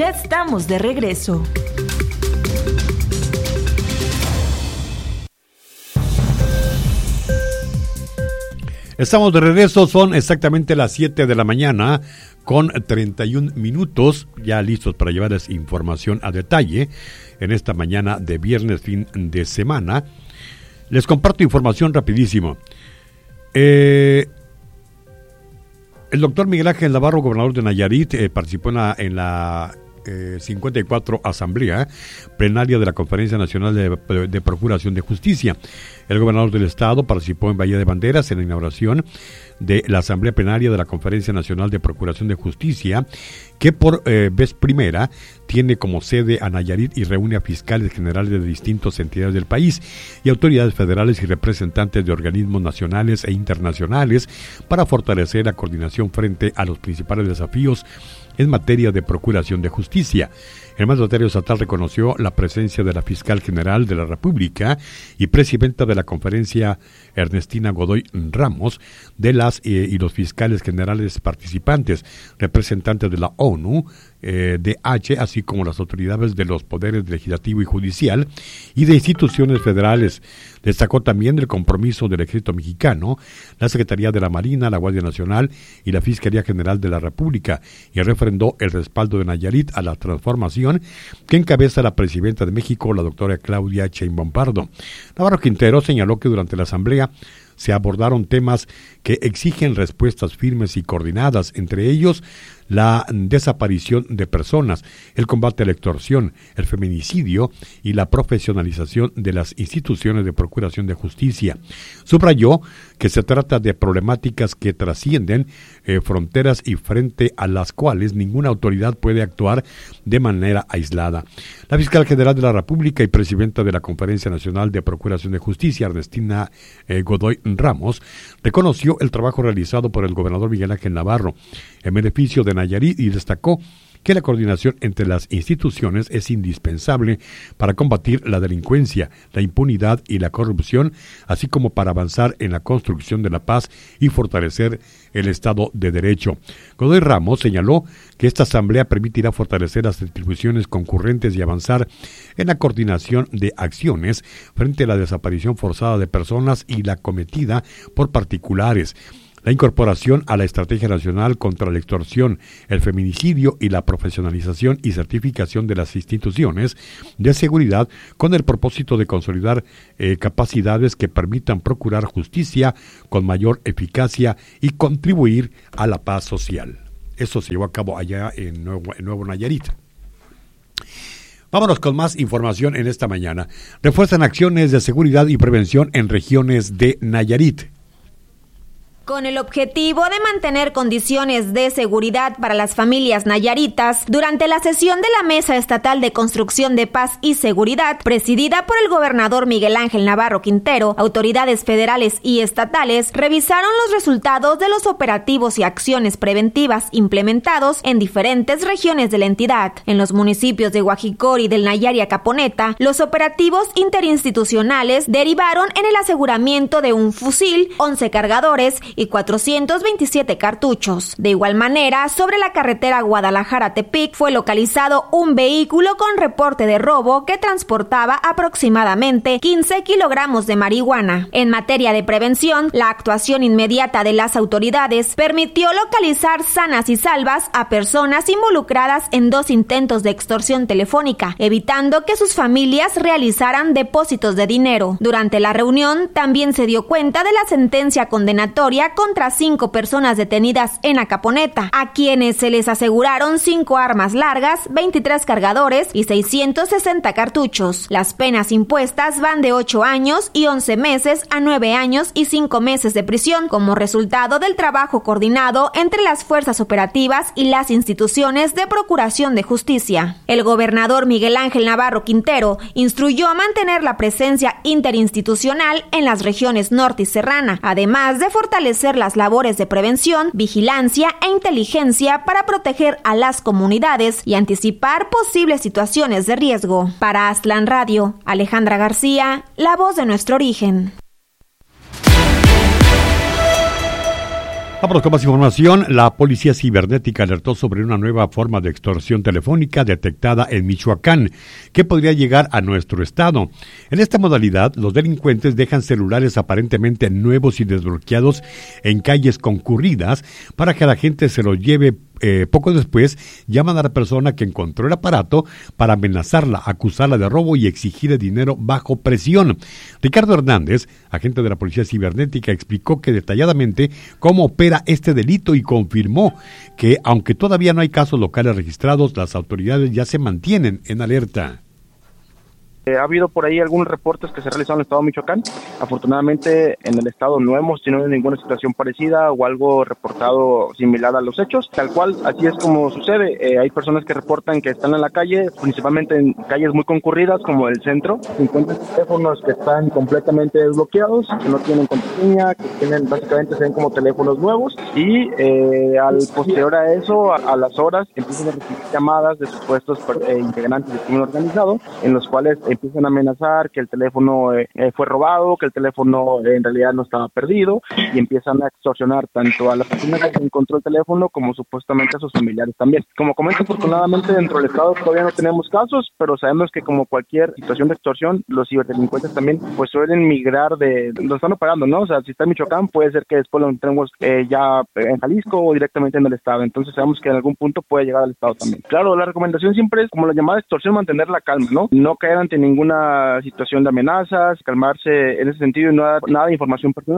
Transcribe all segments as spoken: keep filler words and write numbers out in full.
Ya estamos de regreso. Estamos de regreso, son exactamente las siete de la mañana con treinta y un minutos, ya listos para llevarles información a detalle en esta mañana de viernes, fin de semana. Les comparto información rapidísimo. Eh, el doctor Miguel Ángel Navarro, gobernador de Nayarit, eh, participó en la, en la eh, cincuenta y cuatro Asamblea Plenaria de la Conferencia Nacional de, de, de Procuración de Justicia. El gobernador del estado participó en Bahía de Banderas en la inauguración de la Asamblea Plenaria de la Conferencia Nacional de Procuración de Justicia, que por eh, vez primera tiene como sede a Nayarit y reúne a fiscales generales de distintas entidades del país y autoridades federales y representantes de organismos nacionales e internacionales para fortalecer la coordinación frente a los principales desafíos en materia de procuración de justicia. El mandatario estatal reconoció la presencia de la fiscal general de la República y presidenta de la conferencia, Ernestina Godoy Ramos, de las eh, y los fiscales generales participantes, representantes de la ONU, eh, D H, así como las autoridades de los poderes legislativo y judicial y de instituciones federales. Destacó también el compromiso del Ejército Mexicano, la Secretaría de la Marina, la Guardia Nacional y la Fiscalía General de la República, y refrendó el respaldo de Nayarit a la transformación que encabeza la presidenta de México, la doctora Claudia Sheinbaum Pardo. Navarro Quintero señaló que durante la asamblea se abordaron temas que exigen respuestas firmes y coordinadas, entre ellos la desaparición de personas, el combate a la extorsión, el feminicidio y la profesionalización de las instituciones de procuración de justicia. Subrayó que se trata de problemáticas que trascienden eh, fronteras y frente a las cuales ninguna autoridad puede actuar de manera aislada. La fiscal general de la República y presidenta de la Conferencia Nacional de Procuración de Justicia, Ernestina eh, Godoy Ramos, reconoció el trabajo realizado por el gobernador Miguel Ángel Navarro en beneficio de Nayarit y destacó que la coordinación entre las instituciones es indispensable para combatir la delincuencia, la impunidad y la corrupción, así como para avanzar en la construcción de la paz y fortalecer el Estado de Derecho. Godoy Ramos señaló que esta asamblea permitirá fortalecer las atribuciones concurrentes y avanzar en la coordinación de acciones frente a la desaparición forzada de personas y la cometida por particulares, la incorporación a la Estrategia Nacional contra la Extorsión, el Feminicidio y la profesionalización y certificación de las instituciones de seguridad con el propósito de consolidar eh, capacidades que permitan procurar justicia con mayor eficacia y contribuir a la paz social. Eso se llevó a cabo allá en Nuevo, en Nuevo Nayarit. Vámonos con más información en esta mañana. Refuerzan acciones de seguridad y prevención en regiones de Nayarit. Con el objetivo de mantener condiciones de seguridad para las familias nayaritas, durante la sesión de la Mesa Estatal de Construcción de Paz y Seguridad, presidida por el gobernador Miguel Ángel Navarro Quintero, autoridades federales y estatales revisaron los resultados de los operativos y acciones preventivas implementados en diferentes regiones de la entidad. En los municipios de Guajicor y del Nayari Acaponeta, los operativos interinstitucionales derivaron en el aseguramiento de un fusil, once cargadores y cuatrocientos veintisiete cartuchos. De igual manera, sobre la carretera Guadalajara-Tepic fue localizado un vehículo con reporte de robo que transportaba aproximadamente quince kilogramos de marihuana. En materia de prevención, la actuación inmediata de las autoridades permitió localizar sanas y salvas a personas involucradas en dos intentos de extorsión telefónica, evitando que sus familias realizaran depósitos de dinero. Durante la reunión, también se dio cuenta de la sentencia condenatoria contra cinco personas detenidas en Acaponeta, a quienes se les aseguraron cinco armas largas, veintitrés cargadores y seiscientos sesenta cartuchos. Las penas impuestas van de ocho años y once meses a nueve años y cinco meses de prisión, como resultado del trabajo coordinado entre las fuerzas operativas y las instituciones de procuración de justicia. El gobernador Miguel Ángel Navarro Quintero instruyó a mantener la presencia interinstitucional en las regiones norte y serrana, además de fortalecer las labores de prevención, vigilancia e inteligencia para proteger a las comunidades y anticipar posibles situaciones de riesgo. Para Aztlán Radio, Alejandra García, la voz de nuestro origen. Vámonos con más información. La Policía Cibernética alertó sobre una nueva forma de extorsión telefónica detectada en Michoacán, que podría llegar a nuestro estado. En esta modalidad, los delincuentes dejan celulares aparentemente nuevos y desbloqueados en calles concurridas para que la gente se los lleve. Eh, poco después, llaman a la persona que encontró el aparato para amenazarla, acusarla de robo y exigirle dinero bajo presión. Ricardo Hernández, agente de la Policía Cibernética, explicó que detalladamente cómo opera este delito y confirmó que, aunque todavía no hay casos locales registrados, las autoridades ya se mantienen en alerta. Eh, ha habido por ahí algunos reportes que se realizaron en el estado de Michoacán. Afortunadamente en el estado no hemos tenido ninguna situación parecida o algo reportado similar a los hechos. Tal cual, así es como sucede. Eh, hay personas que reportan que están en la calle, principalmente en calles muy concurridas como el centro. Se encuentran teléfonos que están completamente desbloqueados, que no tienen contraseña, que tienen básicamente se ven como teléfonos nuevos y eh, al posterior a eso, a, a las horas, empiezan a recibir llamadas de supuestos eh, integrantes del crimen organizado, en los cuales empiezan a amenazar que el teléfono eh, fue robado, que el teléfono eh, en realidad no estaba perdido, y empiezan a extorsionar tanto a la persona que encontró el teléfono como supuestamente a sus familiares también. Como comento, afortunadamente dentro del estado todavía no tenemos casos, pero sabemos que como cualquier situación de extorsión, los ciberdelincuentes también pues suelen migrar de, lo están operando, ¿no? O sea, si está en Michoacán, puede ser que después lo encontremos eh, ya en Jalisco o directamente en el estado. Entonces sabemos que en algún punto puede llegar al estado también. Claro, la recomendación siempre es, como la llamada extorsión, mantener la calma, ¿no? No caer ante ninguna situación de amenazas, calmarse en ese sentido y no dar nada de información personal.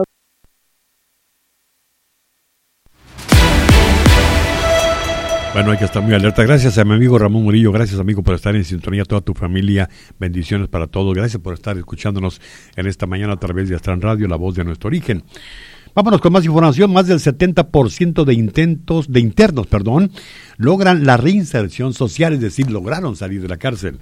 Bueno, hay que estar muy alerta. Gracias a mi amigo Ramón Murillo, gracias amigo por estar en sintonía, toda tu familia, bendiciones para todos, gracias por estar escuchándonos en esta mañana a través de Astran Radio, la voz de nuestro origen. Vámonos con más información. Más del setenta por ciento de intentos, de internos, perdón, logran la reinserción social, es decir, lograron salir de la cárcel.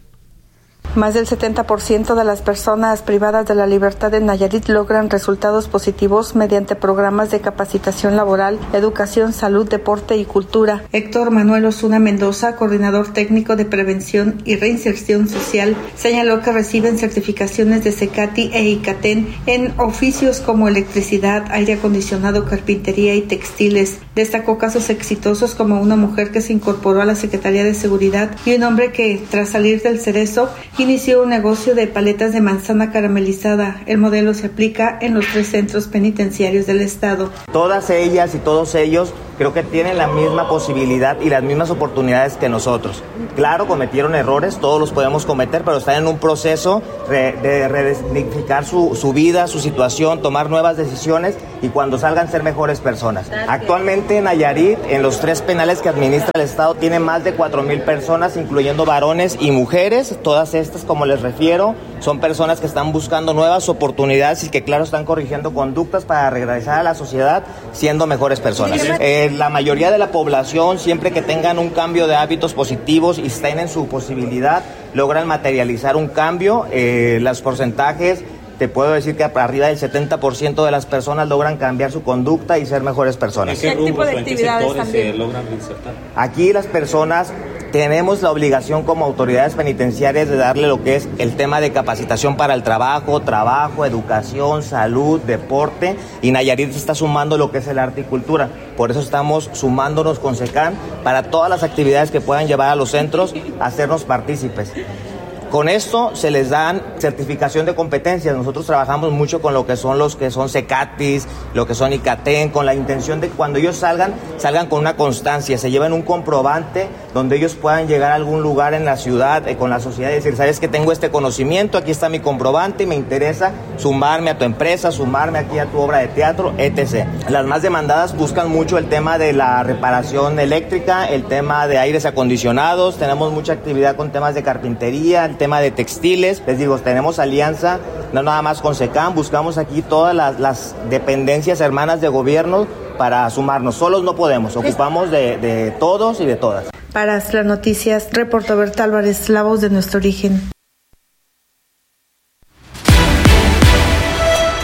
Más del setenta por ciento de las personas privadas de la libertad en Nayarit logran resultados positivos mediante programas de capacitación laboral, educación, salud, deporte y cultura. Héctor Manuel Osuna Mendoza, coordinador técnico de prevención y reinserción social, señaló que reciben certificaciones de CECATI e ICATEN en oficios como electricidad, aire acondicionado, carpintería y textiles. Destacó casos exitosos como una mujer que se incorporó a la Secretaría de Seguridad y un hombre que, tras salir del Cerezo, inició un negocio de paletas de manzana caramelizada. El modelo se aplica en los tres centros penitenciarios del estado. Todas ellas y todos ellos creo que tienen la misma posibilidad y las mismas oportunidades que nosotros. Claro, cometieron errores, todos los podemos cometer, pero están en un proceso de, de redignificar su, su vida, su situación, tomar nuevas decisiones y cuando salgan ser mejores personas. Actualmente en Nayarit, en los tres penales que administra el estado, tiene más de cuatro mil personas, incluyendo varones y mujeres. Todas estas, como les refiero, son personas que están buscando nuevas oportunidades y que, claro, están corrigiendo conductas para regresar a la sociedad siendo mejores personas. Eh, la mayoría de la población, siempre que tengan un cambio de hábitos positivos y estén en su posibilidad, logran materializar un cambio. Eh, los porcentajes, te puedo decir que arriba del setenta por ciento de las personas logran cambiar su conducta y ser mejores personas. ¿En qué tipo de actividades se logran reinsertar? Aquí las personas tenemos la obligación como autoridades penitenciarias de darle lo que es el tema de capacitación para el trabajo, trabajo, educación, salud, deporte, y Nayarit está sumando lo que es el arte y cultura. Por eso estamos sumándonos con SECAN para todas las actividades que puedan llevar a los centros a hacernos partícipes. Con esto se les dan certificación de competencias. Nosotros trabajamos mucho con lo que son los que son CECATIS, lo que son ICATEN, con la intención de que cuando ellos salgan, salgan con una constancia, se lleven un comprobante donde ellos puedan llegar a algún lugar en la ciudad, eh, con la sociedad y decir, sabes que tengo este conocimiento, aquí está mi comprobante y me interesa sumarme a tu empresa, sumarme aquí a tu obra de teatro, etcétera. Las más demandadas buscan mucho el tema de la reparación eléctrica, el tema de aires acondicionados, tenemos mucha actividad con temas de carpintería, el tema de textiles. Les digo, tenemos alianza no nada más con SECAN, buscamos aquí todas las, las dependencias hermanas de gobierno para sumarnos. Solos no podemos, ocupamos de, de todos y de todas. Para las noticias, reportó Berta Álvarez, la voz de nuestro origen.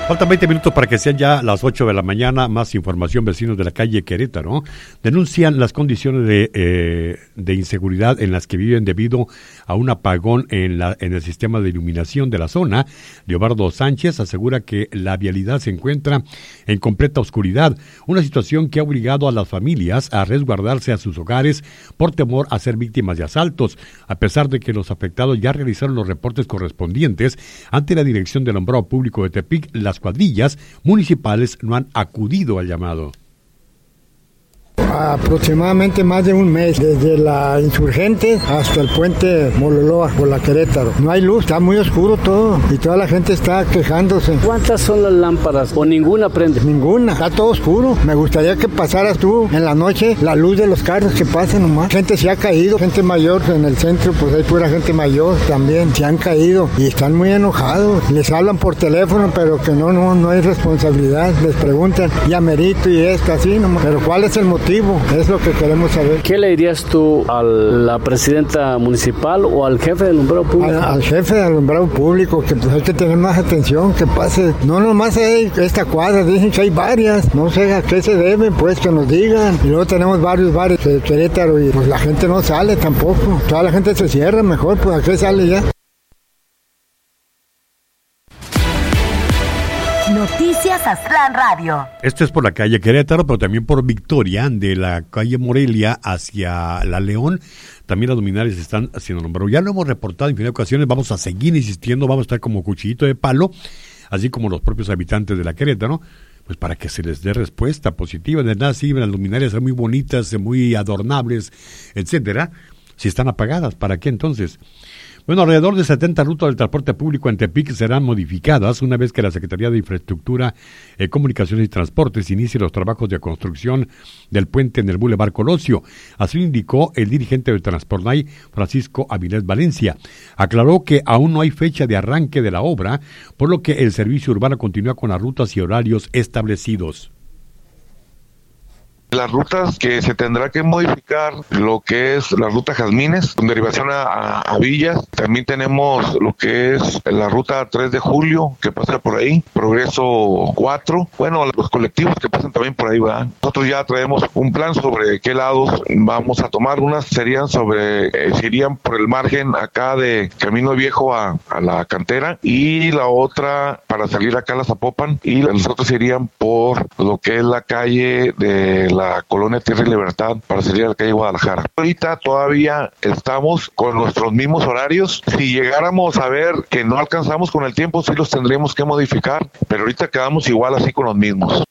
Faltan veinte minutos para que sean ya las ocho de la mañana. Más información. Vecinos de la calle Querétaro denuncian las condiciones de, eh, de inseguridad en las que viven debido a un apagón en, la, en el sistema de iluminación de la zona. Leobardo Sánchez asegura que la vialidad se encuentra en completa oscuridad, una situación que ha obligado a las familias a resguardarse a sus hogares por temor a ser víctimas de asaltos, a pesar de que los afectados ya realizaron los reportes correspondientes ante la Dirección del Alumbrado Público de Tepic. Las cuadrillas municipales no han acudido al llamado. Aproximadamente más de un mes, desde la Insurgente hasta el puente Mololoa por la Querétaro. No hay luz, está muy oscuro todo y toda la gente está quejándose. ¿Cuántas son las lámparas o ninguna prende? Ninguna, está todo oscuro. Me gustaría que pasaras tú en la noche la luz de los carros que pasen nomás. Gente se ha caído, gente mayor en el centro, pues hay pura gente mayor también, se han caído y están muy enojados. Les hablan por teléfono, pero que no, no, no hay responsabilidad. Les preguntan, ya merito y esto, así nomás. Pero ¿cuál es el motivo? Es lo que queremos saber. ¿Qué le dirías tú a la presidenta municipal o al jefe del alumbrado público? Al, al jefe del alumbrado público, que pues hay que tener más atención, que pase. No nomás hay esta cuadra, dicen que hay varias. No sé a qué se debe, pues que nos digan. Y luego tenemos varios bares de Querétaro y pues la gente no sale tampoco. Toda la gente se cierra mejor, pues a qué sale ya. Noticias Aztlán Radio. Esto es por la calle Querétaro, pero también por Victoria, de la calle Morelia hacia La León. También las luminarias están haciendo nombrado. Ya lo hemos reportado en fin de ocasiones, vamos a seguir insistiendo, vamos a estar como cuchillito de palo, así como los propios habitantes de la Querétaro, pues para que se les dé respuesta positiva. De nada sirven las luminarias, son muy bonitas, muy adornables, etcétera. Si están apagadas, ¿para qué entonces? Bueno, alrededor de setenta rutas del transporte público en Tepic serán modificadas una vez que la Secretaría de Infraestructura, eh, Comunicaciones y Transportes inicie los trabajos de construcción del puente en el Boulevard Colosio. Así lo indicó el dirigente de Transportnay, Francisco Avilés Valencia. Aclaró que aún no hay fecha de arranque de la obra, por lo que el servicio urbano continúa con las rutas y horarios establecidos. Las rutas que se tendrá que modificar, lo que es la ruta Jazmines, con derivación a, a, a Villas. También tenemos lo que es la ruta tres de julio, que pasa por ahí, Progreso cuatro. Bueno, los colectivos que pasan también por ahí, ¿verdad? Nosotros ya traemos un plan sobre qué lados vamos a tomar. Unas serían sobre, eh, se irían por el margen acá de Camino Viejo a, a la Cantera, y la otra para salir acá a la Zapopan, y los otros irían por lo que es la calle de la la colonia Tierra y Libertad para salir a la calle Guadalajara. Ahorita todavía estamos con nuestros mismos horarios. Si llegáramos a ver que no alcanzamos con el tiempo, sí los tendríamos que modificar, pero ahorita quedamos igual así con los mismos.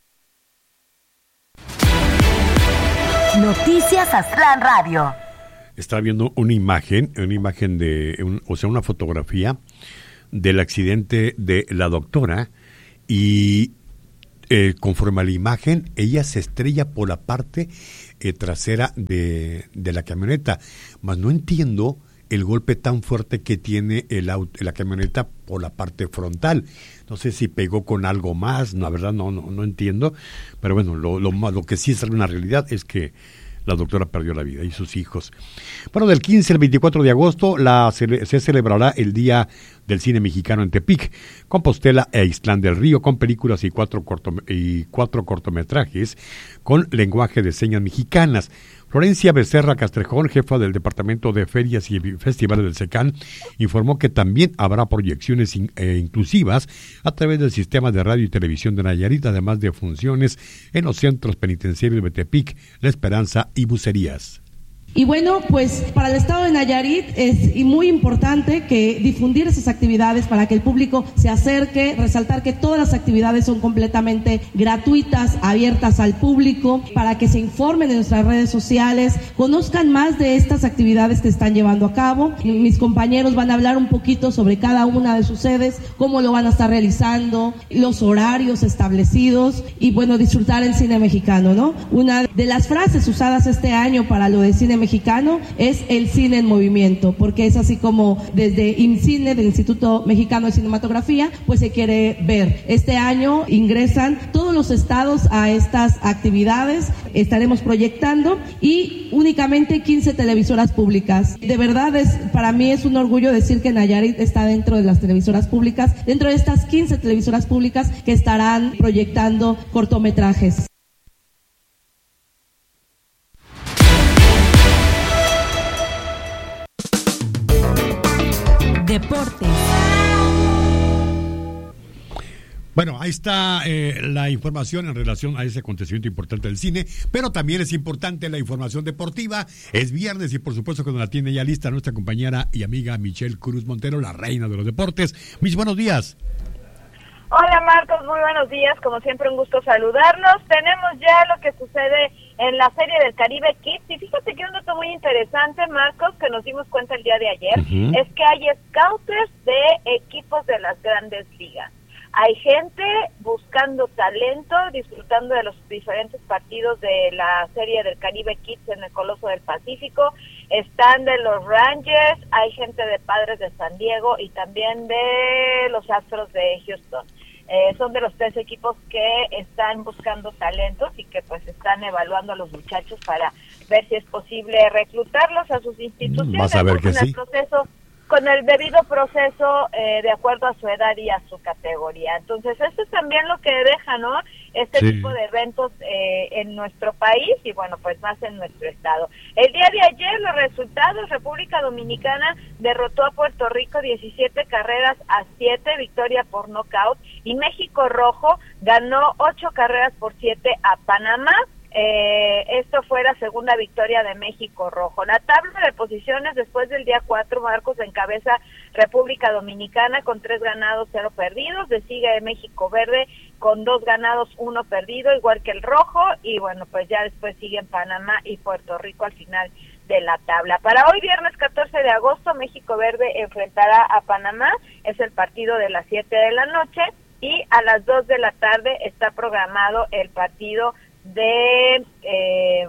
Noticias Aztlán Radio. Estaba viendo una imagen, una imagen de, un, o sea, una fotografía del accidente de la doctora y Eh, conforme a la imagen, ella se estrella por la parte eh, trasera de, de la camioneta, mas no entiendo el golpe tan fuerte que tiene el auto, la camioneta por la parte frontal. No sé si pegó con algo más, la verdad no, no, no entiendo, pero bueno, lo, lo, lo que sí es una realidad es que la doctora perdió la vida y sus hijos. Bueno, del quince al veinticuatro de agosto la, se, se celebrará el Día del Cine Mexicano en Tepic, Compostela e Ixtlán del Río, con películas y cuatro, corto, y cuatro cortometrajes con lenguaje de señas mexicanas. Florencia Becerra Castrejón, jefa del Departamento de Ferias y Festivales del SECAN, informó que también habrá proyecciones in, eh, inclusivas a través del sistema de radio y televisión de Nayarit, además de funciones en los centros penitenciarios de Tepic, La Esperanza y Bucerías. Y bueno, pues para el estado de Nayarit es muy importante que difundir esas actividades para que el público se acerque, resaltar que todas las actividades son completamente gratuitas, abiertas al público, para que se informen en nuestras redes sociales, conozcan más de estas actividades que están llevando a cabo. Mis compañeros van a hablar un poquito sobre cada una de sus sedes, cómo lo van a estar realizando, los horarios establecidos y bueno, disfrutar el cine mexicano, ¿no? Una de las frases usadas este año para lo de cine mexicano es el cine en movimiento, porque es así como desde IMCINE, del Instituto Mexicano de Cinematografía, pues se quiere ver. Este año ingresan todos los estados a estas actividades, estaremos proyectando y únicamente quince televisoras públicas. De verdad, es para mí es un orgullo decir que Nayarit está dentro de las televisoras públicas, dentro de estas quince televisoras públicas que estarán proyectando cortometrajes. Deportes. Bueno, ahí está eh, la información en relación a ese acontecimiento importante del cine, pero también es importante la información deportiva. Es viernes y por supuesto que nos la tiene ya lista nuestra compañera y amiga Michelle Cruz Montero, la reina de los deportes. Mis buenos días. Hola Marcos, muy buenos días, como siempre un gusto saludarnos. Tenemos ya lo que sucede en la Serie del Caribe Kids y fíjate que un dato muy interesante, Marcos, que nos dimos cuenta el día de ayer, uh-huh. es que hay scouters de equipos de las grandes ligas. Hay gente buscando talento, disfrutando de los diferentes partidos de la Serie del Caribe Kids en el Coloso del Pacífico. Están de los Rangers, hay gente de Padres de San Diego y también de los Astros de Houston. Eh, son de los tres equipos que están buscando talentos y que pues están evaluando a los muchachos para ver si es posible reclutarlos a sus instituciones. Vas a ver que sí. El proceso con el debido proceso eh, de acuerdo a su edad y a su categoría. Entonces, esto es también lo que deja, ¿no? Este sí. tipo de eventos eh, en nuestro país y, bueno, pues más en nuestro estado. El día de ayer, los resultados, República Dominicana derrotó a Puerto Rico diecisiete carreras a siete, victoria por nocaut, y México Rojo ganó ocho carreras por siete a Panamá. Eh, esto fue la segunda victoria de México Rojo. La tabla de posiciones después del día cuatro, Marcos, encabeza República Dominicana con tres ganados, cero perdidos, le sigue México Verde con dos ganados, uno perdido, igual que el Rojo, y bueno, pues ya después siguen Panamá y Puerto Rico al final de la tabla. Para hoy, viernes catorce de agosto, México Verde enfrentará a Panamá, es el partido de las siete de la noche, y a las dos de la tarde está programado el partido de eh,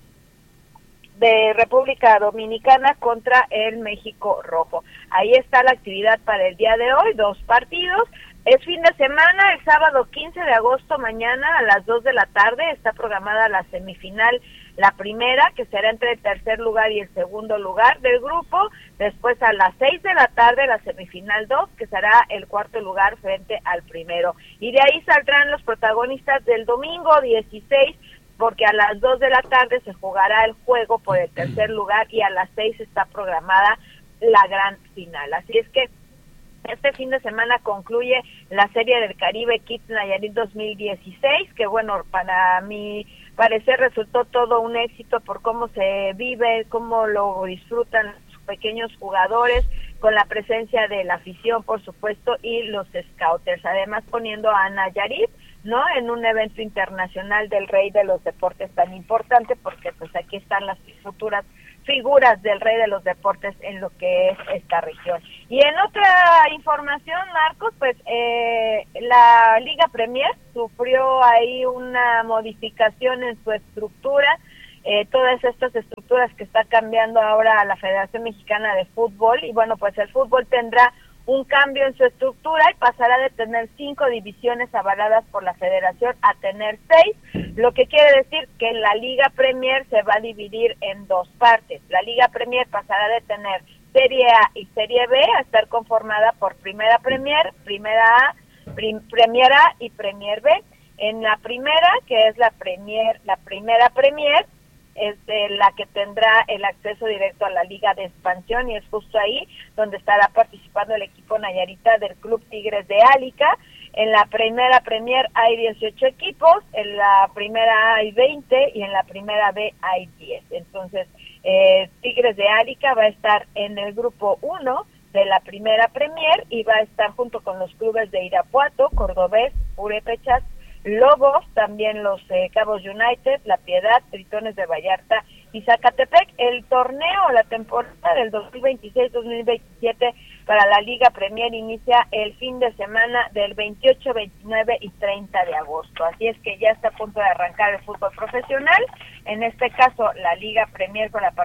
de República Dominicana contra el México Rojo. Ahí está la actividad para el día de hoy, dos partidos. Es fin de semana, el sábado quince de agosto, mañana a las dos de la tarde está programada la semifinal, la primera, que será entre el tercer lugar y el segundo lugar del grupo. Después a las seis de la tarde la semifinal dos, que será el cuarto lugar frente al primero. Y de ahí saldrán los protagonistas del domingo dieciséis, porque a las dos de la tarde se jugará el juego por el tercer lugar y a las seis está programada la gran final. Así es que este fin de semana concluye la Serie del Caribe Kids Nayarit dos mil dieciséis, que bueno, para mi parecer resultó todo un éxito por cómo se vive, cómo lo disfrutan los pequeños jugadores, con la presencia de la afición, por supuesto, y los scouters, además poniendo a Nayarit, ¿no?, en un evento internacional del rey de los deportes tan importante, porque pues aquí están las futuras figuras del rey de los deportes en lo que es esta región. Y en otra información, Marcos, pues eh, la Liga Premier sufrió ahí una modificación en su estructura, eh, todas estas estructuras que está cambiando ahora la Federación Mexicana de Fútbol, y bueno, pues el fútbol tendrá un cambio en su estructura y pasará de tener cinco divisiones avaladas por la federación a tener seis, lo que quiere decir que la Liga Premier se va a dividir en dos partes. La Liga Premier pasará de tener Serie A y Serie B a estar conformada por Primera Premier, Primera A, Prim- Premier A y Premier B. En la primera, que es la Premier, la Primera Premier, es de la que tendrá el acceso directo a la Liga de Expansión, y es justo ahí donde estará participando el equipo nayarita del Club Tigres de Álica. En la Primera Premier hay dieciocho equipos, en la Primera A hay veinte y en la Primera B hay diez. Entonces, eh, Tigres de Álica va a estar en el grupo uno de la Primera Premier y va a estar junto con los clubes de Irapuato, Cordobés, Purépechas, Lobos, también los eh, Cabos United, La Piedad, Tritones de Vallarta y Zacatepec. El torneo, la temporada del dos mil veintiséis dos mil veintisiete para la Liga Premier inicia el fin de semana del veintiocho, veintinueve y treinta de agosto. Así es que ya está a punto de arrancar el fútbol profesional, en este caso la Liga Premier con la participación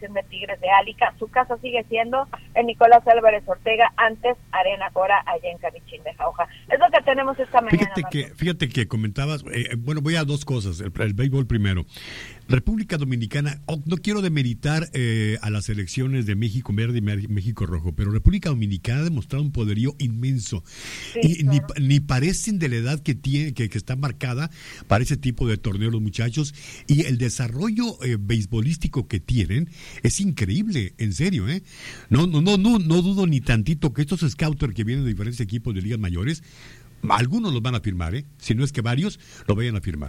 delegación de Tigres de Álica. Su casa sigue siendo en Nicolás Álvarez Ortega, antes Arena Cora, allá en Camichín de Jauja. Es lo que tenemos esta mañana. Fíjate que, fíjate que comentabas, eh, bueno, voy a dos cosas, el, el béisbol primero. República Dominicana, oh, no quiero demeritar eh, a las elecciones de México Verde y México Rojo, pero República Dominicana ha demostrado un poderío inmenso. Sí, y claro. ni, ni parecen de la edad que tiene, que, que está marcada para ese tipo de torneos los muchachos, y el desarrollo eh, beisbolístico que tienen es increíble, en serio, ¿eh? No, no, no, no, no dudo ni tantito que estos scouters que vienen de diferentes equipos de ligas mayores, algunos los van a firmar, ¿eh? Si no es que varios lo vayan a firmar.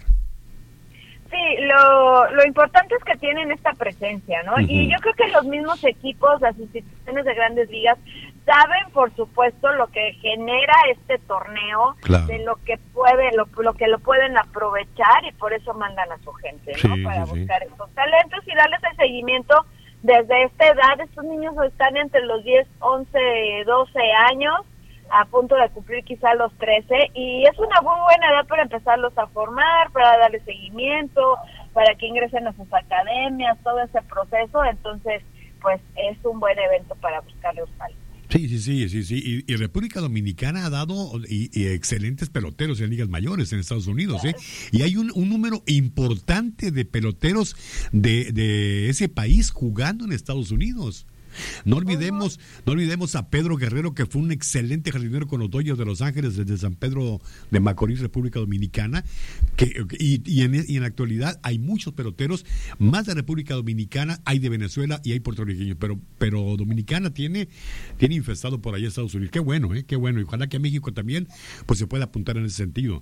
Sí, lo, lo importante es que tienen esta presencia, ¿no? Uh-huh. Y yo creo que los mismos equipos, las instituciones de grandes ligas, saben, por supuesto, lo que genera este torneo, claro. de lo que puede, lo, lo que lo pueden aprovechar, y por eso mandan a su gente, ¿no? Sí, Para sí, buscar sí. estos talentos y darles el seguimiento desde esta edad. Estos niños están entre los diez, once, doce años, a punto de cumplir quizá los trece, y es una muy buena edad para empezarlos a formar, para darle seguimiento, para que ingresen a sus academias, todo ese proceso. Entonces, pues es un buen evento para buscarle un talento. Sí, sí, sí, sí, sí. Y, y República Dominicana ha dado y, y excelentes peloteros en ligas mayores en Estados Unidos, ¿eh? Y hay un, un número importante de peloteros de, de ese país jugando en Estados Unidos. No olvidemos, no olvidemos a Pedro Guerrero, que fue un excelente jardinero con los Dodgers de Los Ángeles desde San Pedro de Macorís, República Dominicana, que, y, y, en, y en la actualidad hay muchos peloteros, más de República Dominicana, hay de Venezuela y hay puertorriqueños, pero, pero Dominicana tiene, tiene infestado por allá Estados Unidos. Qué bueno, ¿eh? Qué bueno, y ojalá que a México también pues se pueda apuntar en ese sentido.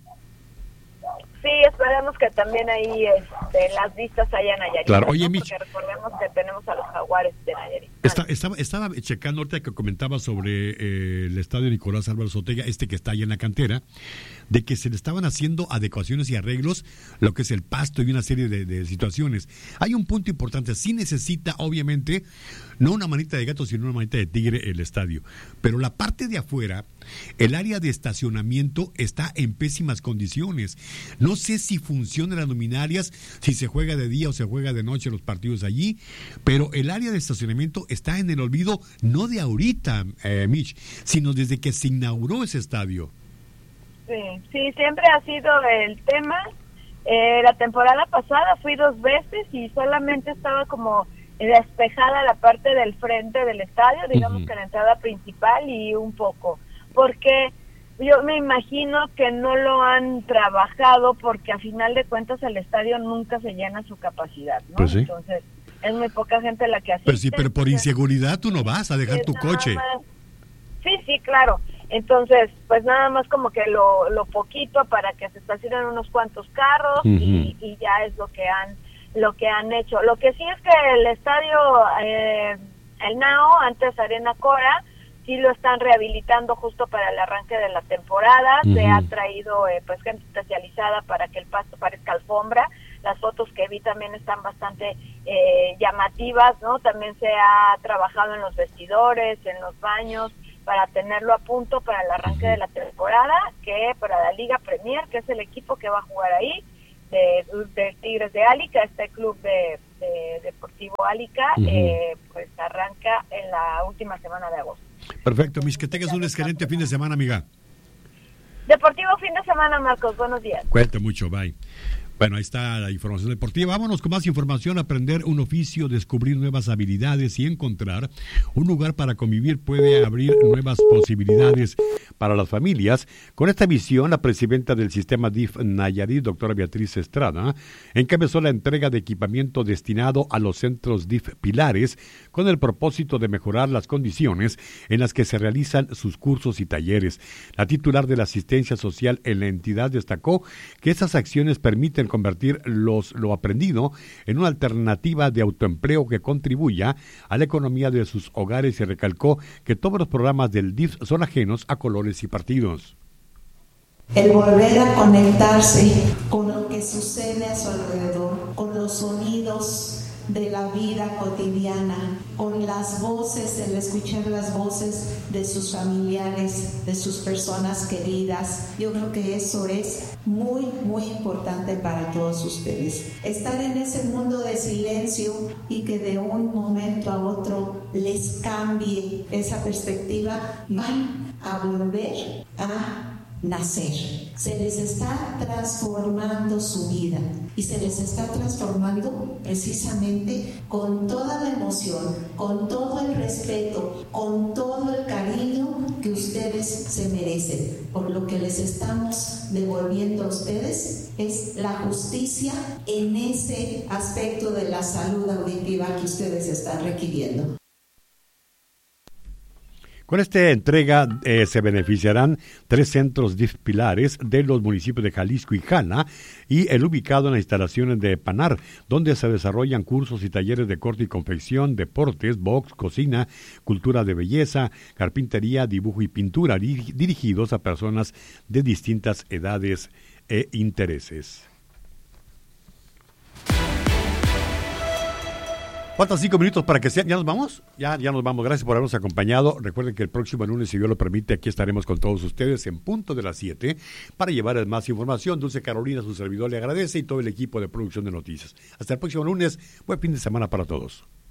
Sí, esperamos que también ahí este, las vistas hayan Nayarit. Claro, oye, ¿no? Mitch. Porque recordemos que tenemos a los Jaguares de Nayarit. Está, estaba, estaba checando ahorita que comentaba sobre eh, el estadio Nicolás Álvarez Ortega, este que está ahí en la cantera, de que se le estaban haciendo adecuaciones y arreglos, lo que es el pasto y una serie de, de situaciones. Hay un punto importante, sí necesita, obviamente, no una manita de gato, sino una manita de tigre el estadio. Pero la parte de afuera, el área de estacionamiento está en pésimas condiciones. No sé si funcionan las luminarias, si se juega de día o se juega de noche los partidos allí, pero el área de estacionamiento está en el olvido, no de ahorita, eh, Mitch, sino desde que se inauguró ese estadio. Sí, sí, siempre ha sido el tema. Eh, la temporada pasada fui dos veces y solamente estaba como despejada la parte del frente del estadio, digamos uh-huh. que la entrada principal y un poco, porque yo me imagino que no lo han trabajado, porque a final de cuentas el estadio nunca se llena a su capacidad, ¿no? Pues sí. Entonces es muy poca gente la que asiste. Pues sí, pero por inseguridad tú no vas a dejar tu coche. Más... Sí, sí, claro. Entonces, pues nada más como que lo, lo poquito para que se estacionen unos cuantos carros uh-huh. y, y ya es lo que han lo que han hecho. Lo que sí es que el estadio, eh, el Nao, antes Arena Cora, sí lo están rehabilitando justo para el arranque de la temporada. Uh-huh. Se ha traído eh, pues gente especializada para que el pasto parezca alfombra. Las fotos que vi también están bastante eh, llamativas, ¿no? También se ha trabajado en los vestidores, en los baños, para tenerlo a punto para el arranque de la temporada, que para la Liga Premier, que es el equipo que va a jugar ahí, de, de Tigres de Álica, este club de, de Deportivo Álica, uh-huh. eh, pues arranca en la última semana de agosto. Perfecto, Miss, que tengas un excelente fin de semana, amiga. Deportivo fin de semana, Marcos, buenos días. Cuídate mucho, bye. Bueno, ahí está la información deportiva. Vámonos con más información, aprender un oficio, descubrir nuevas habilidades y encontrar un lugar para convivir puede abrir nuevas posibilidades para las familias. Con esta visión, la presidenta del sistema D I F Nayarit, doctora Beatriz Estrada, encabezó la entrega de equipamiento destinado a los centros D I F Pilares con el propósito de mejorar las condiciones en las que se realizan sus cursos y talleres. La titular de la asistencia social en la entidad destacó que esas acciones permiten convertir los, lo aprendido en una alternativa de autoempleo que contribuya a la economía de sus hogares y recalcó que todos los programas del D I F son ajenos a colores y partidos. El volver a conectarse con lo que sucede a su alrededor, con los sonidos de la vida cotidiana, con las voces, el escuchar las voces de sus familiares, de sus personas queridas. Yo creo que eso es muy, muy importante para todos ustedes. Estar en ese mundo de silencio y que de un momento a otro les cambie esa perspectiva, van a volver a nacer. Se les está transformando su vida y se les está transformando precisamente con toda la emoción, con todo el respeto, con todo el cariño que ustedes se merecen. Por lo que les estamos devolviendo a ustedes es la justicia en ese aspecto de la salud auditiva que ustedes están requiriendo. Con esta entrega eh, se beneficiarán tres centros D I F pilares de los municipios de Jalisco y Jala y el ubicado en las instalaciones de Panar, donde se desarrollan cursos y talleres de corte y confección, deportes, box, cocina, cultura de belleza, carpintería, dibujo y pintura, dir- dirigidos a personas de distintas edades e intereses. Faltan cinco minutos para que sean. ¿Ya nos vamos? Ya, ya nos vamos. Gracias por habernos acompañado. Recuerden que el próximo lunes, si Dios lo permite, aquí estaremos con todos ustedes en punto de las siete para llevarles más información. Dulce Carolina, su servidor, le agradece y todo el equipo de producción de noticias. Hasta el próximo lunes. Buen fin de semana para todos.